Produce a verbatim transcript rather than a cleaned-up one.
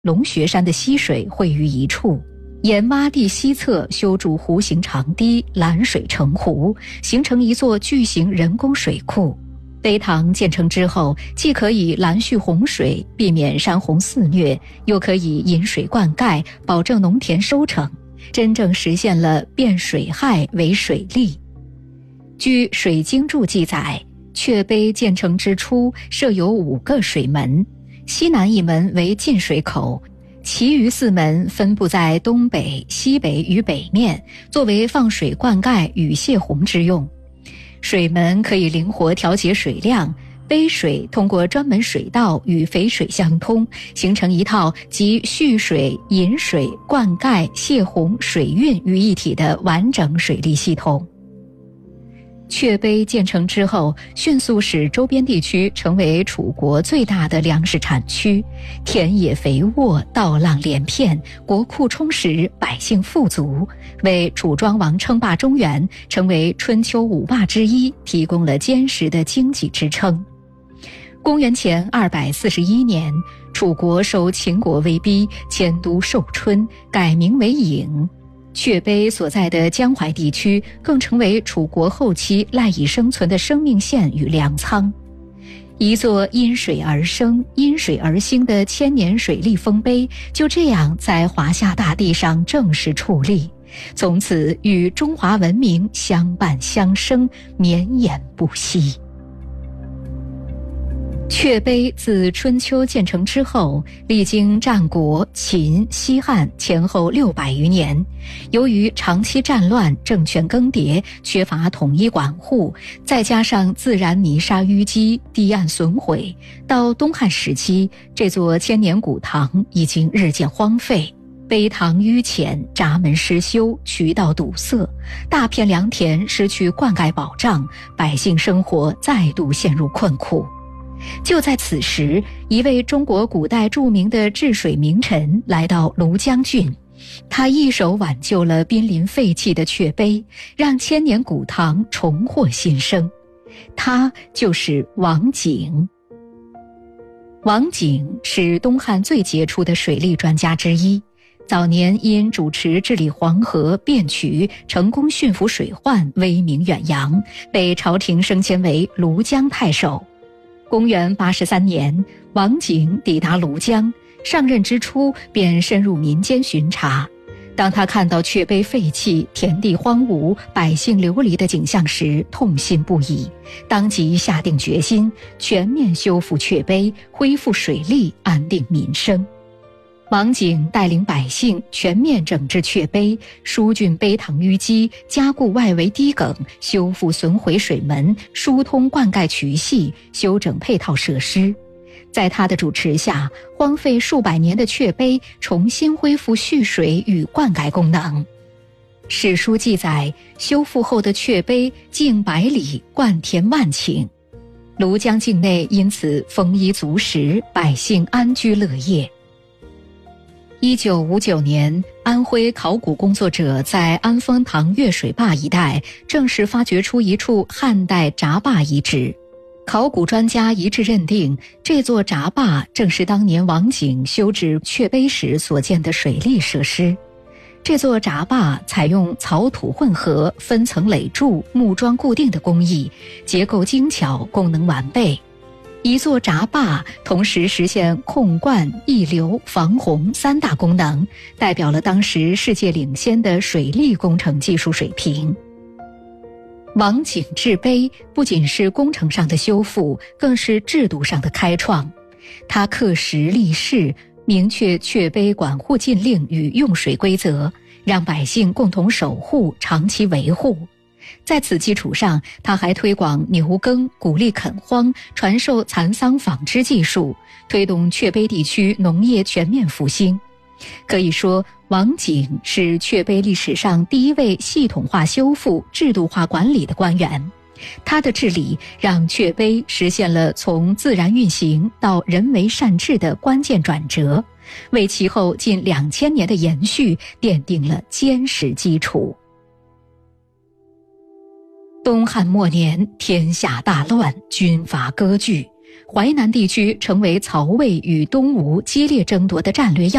龙穴山的溪水汇于一处，沿洼地西侧修筑弧形长堤，拦水成湖，形成一座巨型人工水库。碑塘建成之后，既可以拦蓄洪水，避免山洪肆虐，又可以引水灌溉，保证农田收成，真正实现了变水害为水利。据《水经注》记载，阙碑建成之初设有五个水门，西南一门为进水口，其余四门分布在东北、西北与北面，作为放水灌溉与泄洪之用。水门可以灵活调节水量，碑水通过专门水道与肥水相通，形成一套集蓄水、引水、灌溉、泄洪、水运于一体的完整水利系统。阙碑建成之后，迅速使周边地区成为楚国最大的粮食产区，田野肥沃，稻浪连片，国库充实，百姓富足，为楚庄王称霸中原，成为春秋五霸之一，提供了坚实的经济支撑。公元前二百四十一年，楚国受秦国威逼，迁都寿春，改名为郢。阙碑所在的江淮地区更成为楚国后期赖以生存的生命线与粮仓。一座因水而生、因水而兴的千年水利丰碑，就这样在华夏大地上正式矗立，从此与中华文明相伴相生，绵延不息。阙碑自春秋建成之后，历经战国、秦、西汉前后六百余年，由于长期战乱、政权更迭，缺乏统一管护，再加上自然泥沙淤积、堤岸损毁，到东汉时期，这座千年古堂已经日渐荒废，碑塘淤浅，闸门失修，渠道堵塞，大片良田失去灌溉保障，百姓生活再度陷入困苦。就在此时，一位中国古代著名的治水名臣来到庐江郡，他一手挽救了濒临废弃的阙碑，让千年古堂重获新生。他就是王景。王景是东汉最杰出的水利专家之一，早年因主持治理黄河、汴渠，成功驯服水患，威名远扬，被朝廷升迁为庐江太守。公元八十三年，王景抵达庐江，上任之初便深入民间巡查。当他看到阙碑废弃、田地荒芜、百姓流离的景象时，痛心不已，当即下定决心全面修复阙碑，恢复水利，安定民生。王景带领百姓全面整治阙碑，疏浚碑塘淤积，加固外围堤埂，修复损毁水门，疏通灌溉渠系，修整配套设施。在他的主持下，荒废数百年的阙碑重新恢复蓄水与灌溉功能。史书记载，修复后的阙碑径百里，灌田万顷，庐江境内因此丰衣足食，百姓安居乐业。一九五九年，安徽考古工作者在安丰塘月水坝一带正式发掘出一处汉代闸坝遗址。考古专家一致认定，这座闸坝正是当年王景修治阙碑时所建的水利设施。这座闸坝采用草土混合、分层垒筑、木桩固定的工艺，结构精巧，功能完备。一座闸坝同时实现控灌、溢流、防洪三大功能，代表了当时世界领先的水利工程技术水平。王景治碑不仅是工程上的修复，更是制度上的开创。他刻石立誓，明确阙碑管护禁令与用水规则，让百姓共同守护、长期维护。在此基础上，他还推广牛耕，鼓励垦荒，传授蚕桑纺织技术，推动阙碑地区农业全面复兴。可以说，王景是阙碑历史上第一位系统化修复、制度化管理的官员。他的治理让阙碑实现了从自然运行到人为善治的关键转折，为其后近两千年的延续奠定了坚实基础。东汉末年，天下大乱，军阀割据， 淮南地区成为曹魏与东吴激烈争夺的战略要